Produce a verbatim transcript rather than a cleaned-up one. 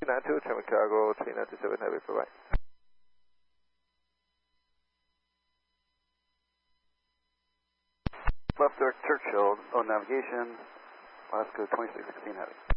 nine two, Terminal Cargo, three nine two seven Heavy, bye-bye. Left Dirk Churchill, on navigation, Alaska twenty-six sixteen Heavy.